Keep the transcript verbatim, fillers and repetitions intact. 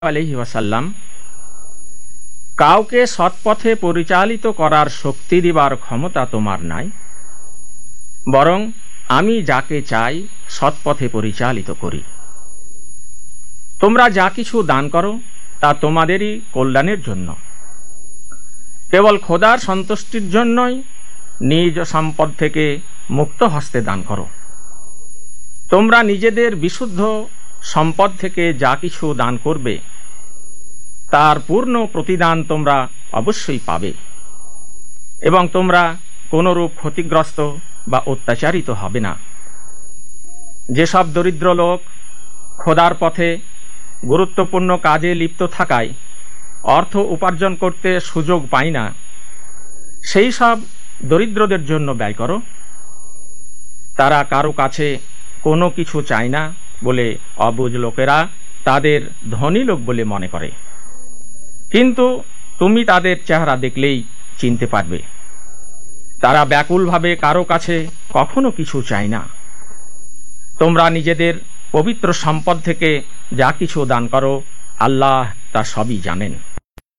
আলাইহি ওয়াসাল্লাম কাউকে সৎপথে পরিচালিত করার শক্তি দিবার ক্ষমতা তোমার নাই, বরং আমি যাকে চাই সৎপথে পরিচালিত করি। তোমরা যা কিছু দান করো তা তোমাদেরই কল্যাণের জন্য, কেবল খোদার সন্তুষ্টির জন্যই নিজ সম্পদ থেকে মুক্ত হস্তে দান করো। তোমরা নিজেদের বিশুদ্ধ সম্পদ থেকে যা কিছু দান করবে তার পূর্ণ প্রতিদান তোমরা অবশ্যই পাবে, এবং তোমরা কোনরূপ ক্ষতিগ্রস্ত বা অত্যাচারিত হবে না। যেসব দরিদ্র লোক খোদার পথে গুরুত্বপূর্ণ কাজে লিপ্ত থাকায় অর্থ উপার্জন করতে সুযোগ পায় না, সেই সব দরিদ্রদের জন্য ব্যয় করো। তারা কারো কাছে কোনো কিছু চায় না বলে অবুঝ লোকেরা তাদের ধনী লোক বলে মনে করে, কিন্তু তুমি তাদের চেহারা দেখলেই চিনতে পারবে। তারা ব্যাকুলভাবে কারো কাছে কখনো কিছু চায় না। তোমরা নিজেদের পবিত্র সম্পদ থেকে যা কিছু দান করো, আল্লাহ তা সবই জানেন।